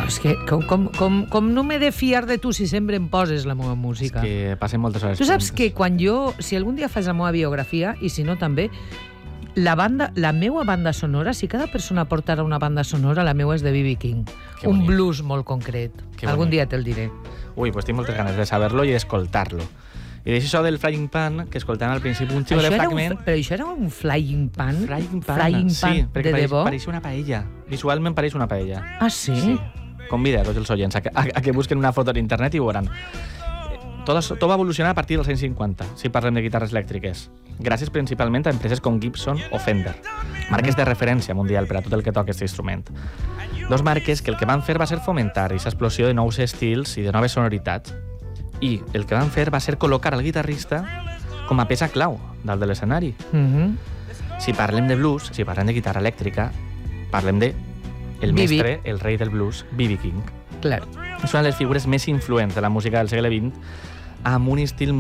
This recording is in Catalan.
és que com no m'he de fiar de tu si sempre em poses la meva música? És que passen moltes hores. Tu saps que quan jo, si algun dia fas la meva biografia, i si no també, la meva banda sonora, si cada persona portara una banda sonora, la meva és de B.B. King. Un blues molt concret. Algun dia te'l diré. Ui, pues tinc moltes ganes de saber-lo i d'escoltar-lo. I d'això del Frying Pan, que escoltant al principi un xico de fragment... Però això era un flying pan? Frying pan, sí, perquè de debò? pareix una paella. Visualment pareix una paella. Ah, sí? Sí. Convida a tots els oients a que busquen una foto a internet i ho veuran. Tot va evolucionar a partir dels anys 50, si parlem de guitarres elèctriques, gràcies principalment a empreses com Gibson o Fender, marques de referència mundial per a tot el que toca aquest instrument. Dos marques que el que van fer va ser fomentar aquesta explosió de nous estils i de noves sonoritats, i el que van fer va ser col·locar el guitarrista com a peça clau dalt de l'escenari. Si parlem de blues, si parlem de guitarra elèctrica, parlem de el mestre, el rei del blues, B.B. King. Clar. És una de les figures més influents de la música del segle XX, amb un estil